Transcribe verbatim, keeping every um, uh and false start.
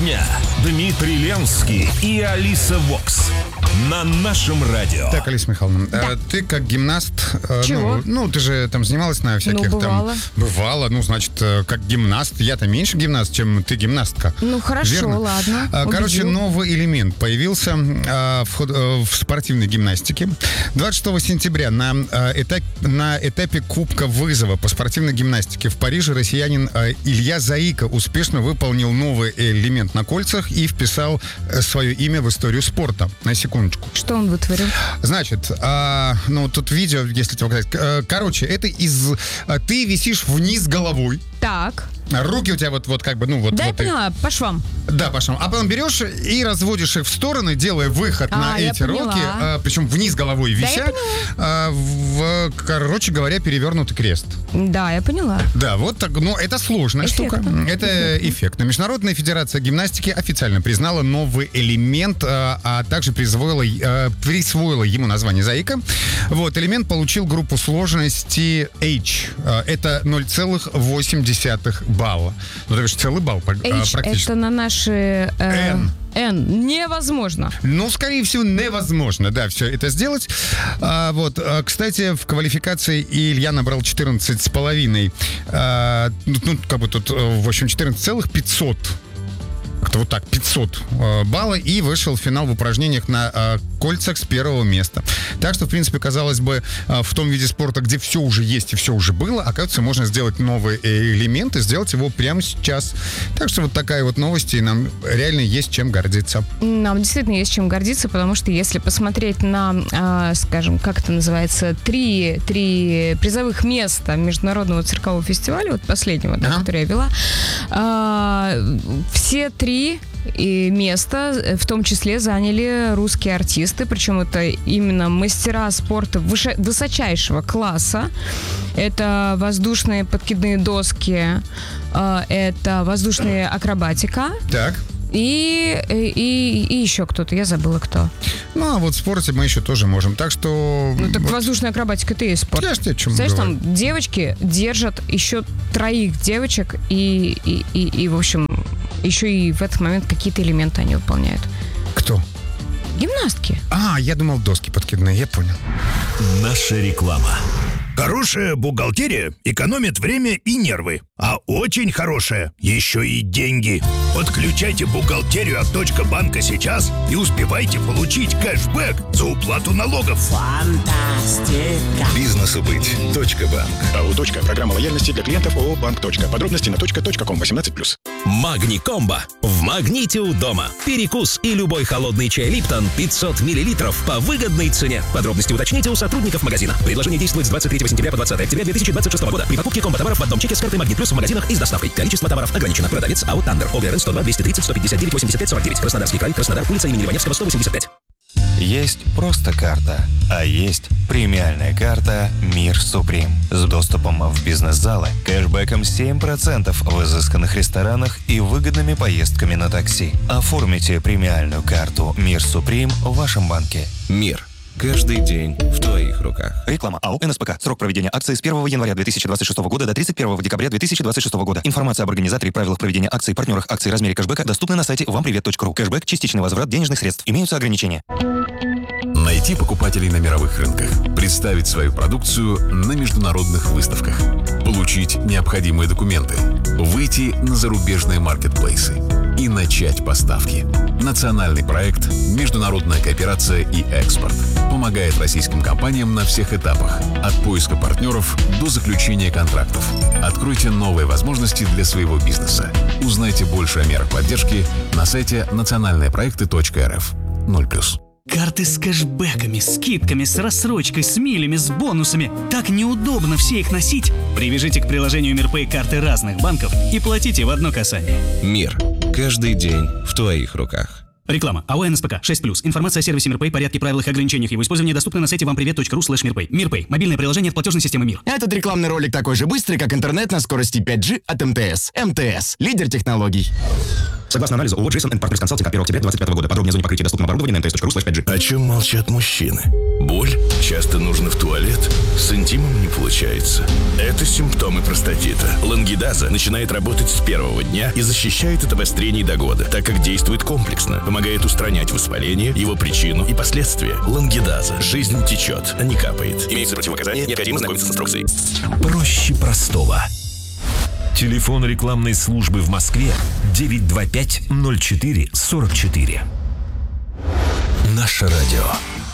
дня. Дмитрий Ленский и Алиса Вокс. На нашем радио. Так, Алиса Михайловна, Да. э, ты как гимнаст... э, Чего? Ну, ну, ты же там занималась на всяких Ну, бывало. там... Бывало. Ну, значит, э, как гимнаст. Я-то меньше гимнаст, чем ты гимнастка. Ну, хорошо, Верно? ладно. А, Короче, убедил. новый элемент появился а, в, ход- э, в спортивной гимнастике. двадцать шестого сентября на, а, этап, на этапе Кубка вызова по спортивной гимнастике в Париже россиянин а, Илья Заика успешно выполнил новый элемент на кольцах и вписал э, свое имя в историю спорта. На секундочку. Что он вытворил? Значит, а, ну тут видео, если тебе показать. Э, Короче, это из... а, Ты висишь вниз головой. Так. Руки у тебя вот, вот как бы, ну вот... Да, я вот и- поняла, по швам. Да, пошел. А потом берешь и разводишь их в стороны, делая выход А, на я эти поняла. руки, а, причем вниз головой Да, вися, я а, в, короче говоря, перевернутый крест. Да, я поняла. Да, вот так, ну, это сложная Эффектно. штука. Это эффектно. Международная федерация гимнастики официально признала новый элемент, а, а также присвоила, а, присвоила ему название «Заика». Вот, элемент получил группу сложности H. А, это ноль целых восемь десятых балла. Ну, то есть целый балл а, H, практически. это на наши... э, N. N. Невозможно. Ну, скорее всего, невозможно, да, все это сделать. А, вот, а, кстати, в квалификации Илья набрал четырнадцать с половиной. А, ну, ну, как бы тут, э, в общем, четырнадцать целых пятьсот. Как-то вот так, пятьсот э, балла, и вышел в финал в упражнениях на э, кольцах с первого места. Так что, в принципе, казалось бы, э, в том виде спорта, где все уже есть и все уже было, оказывается, можно сделать новый э, элемент и сделать его прямо сейчас. Так что вот такая вот новость, и нам реально есть чем гордиться. Нам действительно есть чем гордиться, потому что если посмотреть на, а, скажем, как это называется, три, три призовых места Международного циркового фестиваля, вот последнего, да, Ага. который я вела, а, все три и места, в том числе, заняли русские артисты, причем это именно мастера спорта выше- высочайшего класса. Это воздушные подкидные доски, а, это воздушная акробатика. Так. И, и, и еще кто-то, я забыла кто. Ну, а вот в спорте мы еще тоже можем. Так что... Ну, так вот, воздушная акробатика, это и есть спорт. я ж тебе о чем Знаешь, говорю. там девочки держат еще троих девочек, и, и, и, и, в общем, еще и в этот момент какие-то элементы они выполняют. Кто? Гимнастки. А, я думал, доски подкидные, я понял. Наша реклама. Хорошая бухгалтерия экономит время и нервы. А очень хорошая еще и деньги. Подключайте бухгалтерию от Точка банка сейчас и успевайте получить кэшбэк за уплату налогов. Фантастика. Бизнесу быть. Точка банк. АО «Точка». Программа лояльности для клиентов ООО «Банк. Точка». Подробности на точка точка ком восемнадцать плюс. Магни Комбо. В магните у дома. Перекус и любой холодный чай Липтон пятьсот миллилитров по выгодной цене. Подробности уточните у сотрудников магазина. Предложение действует с двадцать третьего сентября по двадцатое октября две тысячи двадцать шестого года. При покупке комбо-товаров в одном чеке с картой Магнит Плюс в магазинах и с доставкой. Количество товаров ограничено. Продавец АО «Тандер». ОГРН сто два двести тридцать сто пятьдесят девять восемьдесят пять сорок девять. Краснодарский край. Краснодар. Улица имени Ливаневского, сто восемьдесят пять. Есть просто карта, а есть премиальная карта «Мир Суприм» с доступом в бизнес-залы, кэшбэком семь процентов в изысканных ресторанах и выгодными поездками на такси. Оформите премиальную карту «Мир Суприм» в вашем банке. Мир. Каждый день в твоих руках. Реклама АО «НСПК». Срок проведения акции с первого января две тысячи двадцать шестого года до тридцать первого декабря две тысячи двадцать шестого года. Информация об организаторе и правилах проведения акций, партнерах акций, размере кэшбэка доступна на сайте вам привет точка ру. Кэшбэк – частичный возврат денежных средств. Имеются ограничения. Найти покупателей на мировых рынках. Представить свою продукцию на международных выставках. Получить необходимые документы. Выйти на зарубежные маркетплейсы. И начать поставки. Национальный проект «Международная кооперация и экспорт» помогает российским компаниям на всех этапах. От поиска партнеров до заключения контрактов. Откройте новые возможности для своего бизнеса. Узнайте больше о мерах поддержки на сайте национальные проекты точка эр эф. ноль плюс. Карты с кэшбэками, скидками, с рассрочкой, с милями, с бонусами. Так неудобно все их носить. Привяжите к приложению МирПэй карты разных банков и платите в одно касание. Мир. Каждый день в твоих руках. Реклама. АО «НСПК» шесть плюс. Информация о сервисе МирПэй, порядке, правилах и ограничениях его использования доступна на сайте вам привет точка ру слэш мирпэй. МирПэй. Мобильное приложение от платежной системы Мир. Этот рекламный ролик такой же быстрый, как интернет на скорости пять джи от МТС. МТС. Лидер технологий. Согласно анализу ООО «Джейсон энд Партнерс Консалтинг» от первого октября двадцать пятого года. Подробнее о зоне покрытия доступного оборудования на эм тэ эс точка ру слэш пять джи. О чем молчат мужчины? Боль? Часто нужно в туалет? С интимом не получается. Это симптомы простатита. Лангидаза начинает работать с первого дня и защищает от обострений до года, так как действует комплексно, помогает устранять воспаление, его причину и последствия. Лангидаза. Жизнь течет, а не капает. Имеются противопоказания, необходимо знакомиться с инструкцией. Проще простого. Телефон рекламной службы в Москве девять два пять ноль четыре сорок четыре. Наше радио.